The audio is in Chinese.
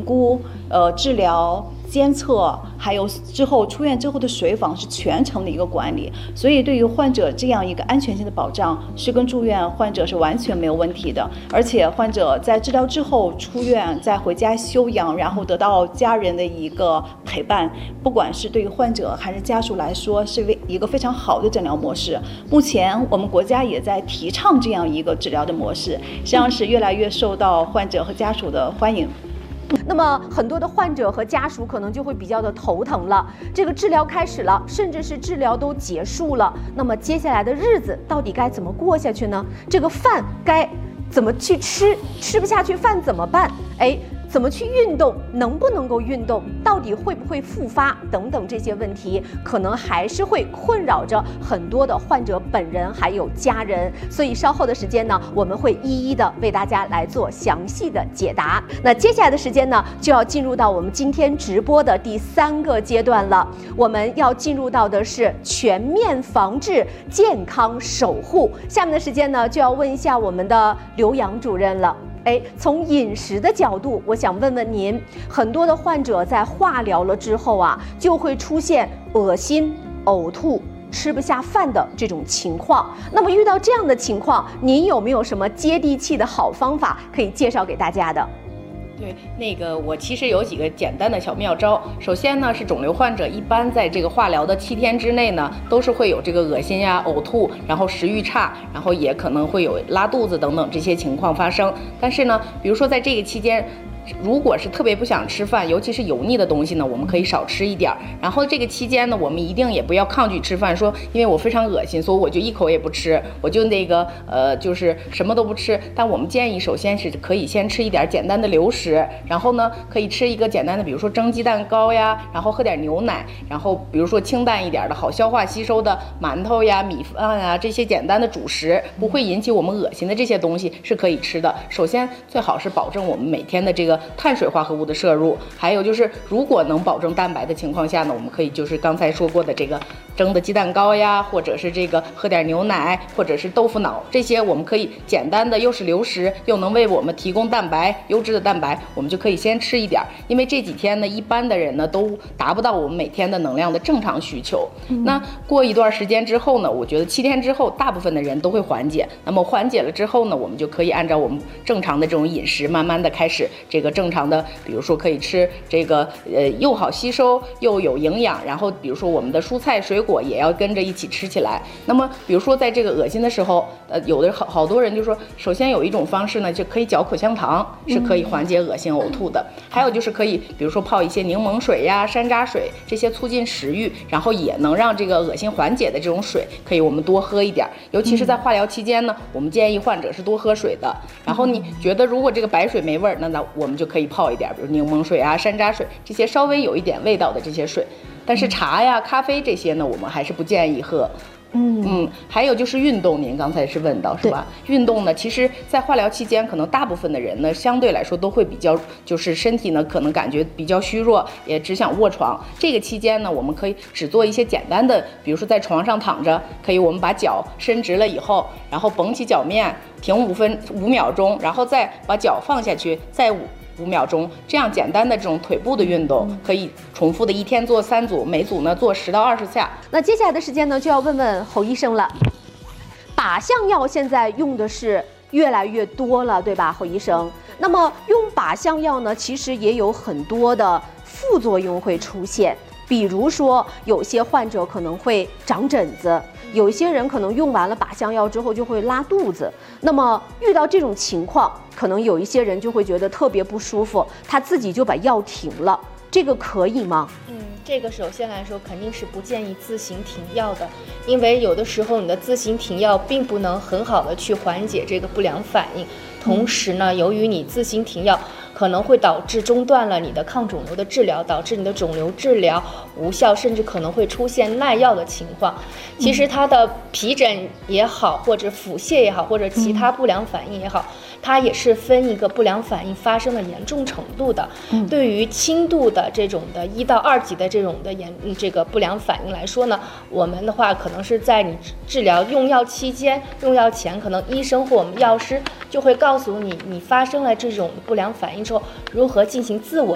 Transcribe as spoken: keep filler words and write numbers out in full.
估、呃治疗、监测，还有之后出院之后的随访是全程的一个管理，所以对于患者这样一个安全性的保障，是跟住院患者是完全没有问题的。而且患者在治疗之后出院，再回家休养，然后得到家人的一个陪伴，不管是对于患者还是家属来说，是一个非常好的诊疗模式。目前我们国家也在提倡这样一个治疗的模式，实际上是越来越受到患者和家属的欢迎。 那么很多的患者和家属可能就会比较的头疼了，这个治疗开始了，甚至是治疗都结束了，那么接下来的日子到底该怎么过下去呢？这个饭该怎么去吃？吃不下去饭怎么办？哎，怎么去运动？能不能够运动？到底会不会复发？等等这些问题，可能还是会困扰着很多的患者本人还有家人。所以稍后的时间呢，我们会一一的为大家来做详细的解答。那接下来的时间呢，就要进入到我们今天直播的第三个阶段了。我们要进入到的是全面防治、健康守护。下面的时间呢，就要问一下我们的刘洋主任了。哎，从饮食的角度，我想问问您，很多的患者在化疗了之后啊，就会出现恶心、呕吐、吃不下饭的这种情况。那么遇到这样的情况，您有没有什么接地气的好方法可以介绍给大家的？ 对，那个我其实有几个简单的小妙招。首先呢，是肿瘤患者一般在这个化疗的七天之内呢，都是会有这个恶心呀、呕吐，然后食欲差，然后也可能会有拉肚子等等这些情况发生。但是呢，比如说在这个期间，如果是特别不想吃饭，尤其是油腻的东西呢，我们可以少吃一点。然后这个期间呢，我们一定也不要抗拒吃饭，说因为我非常恶心，所以我就一口也不吃，我就那个呃就是什么都不吃。但我们建议，首先是可以先吃一点简单的流食，然后呢可以吃一个简单的，比如说蒸鸡蛋糕呀，然后喝点牛奶，然后比如说清淡一点的好消化吸收的馒头呀、米饭呀，这些简单的主食，不会引起我们恶心的这些东西是可以吃的。首先最好是保证我们每天的这个碳水化合物的摄入，还有就是如果能保证蛋白的情况下呢，我们可以就是刚才说过的这个蒸的鸡蛋糕呀，或者是这个喝点牛奶，或者是豆腐脑，这些我们可以简单的又是流食，又能为我们提供蛋白，优质的蛋白，我们就可以先吃一点。因为这几天呢，一般的人呢都达不到我们每天的能量的正常需求。嗯、那过一段时间之后呢，我觉得七天之后，大部分的人都会缓解。那么缓解了之后呢，我们就可以按照我们正常的这种饮食，慢慢的开始这个正常的，比如说可以吃这个呃又好吸收又有营养，然后比如说我们的蔬菜水果也要跟着一起吃起来。那么比如说在这个恶心的时候，呃有的好好多人就说，首先有一种方式呢，就可以嚼口香糖，是可以缓解恶心呕吐的。嗯、还有就是可以比如说泡一些柠檬水呀、山楂水，这些促进食欲，然后也能让这个恶心缓解的这种水，可以我们多喝一点。尤其是在化疗期间呢，我们建议患者是多喝水的。然后你觉得如果这个白水没味儿，那那我们就可以泡一点，比如柠檬水啊、山楂水这些稍微有一点味道的这些水。但是茶呀、咖啡这些呢，我们还是不建议喝。嗯嗯，还有就是运动，您刚才是问到是吧？运动呢，其实在化疗期间，可能大部分的人呢，相对来说都会比较，就是身体呢可能感觉比较虚弱，也只想卧床。这个期间呢，我们可以只做一些简单的，比如说在床上躺着，可以我们把脚伸直了以后，然后绷起脚面，停五分五秒钟，然后再把脚放下去，再五。五秒钟，这样简单的这种腿部的运动，可以重复的一天做三组，每组呢做十到二十下。 那接下来的时间呢，就要问问侯医生了。靶向药现在用的是越来越多了，对吧，侯医生？那么用靶向药呢，其实也有很多的副作用会出现，比如说有些患者可能会长疹子。有一些人可能用完了靶向药之后就会拉肚子，那么遇到这种情况，可能有一些人就会觉得特别不舒服，他自己就把药停了，这个可以吗？ 嗯，这个首先来说肯定是不建议自行停药的，因为有的时候你的自行停药并不能很好的去缓解这个不良反应，同时呢，由于你自行停药，可能会导致中断了你的抗肿瘤的治疗，导致你的肿瘤治疗无效，甚至可能会出现耐药的情况。其实它的皮疹也好，或者腹泻也好，或者其他不良反应也好，它也是分一个不良反应发生的严重程度的。对于轻度的这种的一到二级的这种的严这个不良反应来说呢，我们的话可能是在你治疗用药期间、用药前，可能医生或我们药师就会告诉你，你发生了这种不良反应之后，如何进行自我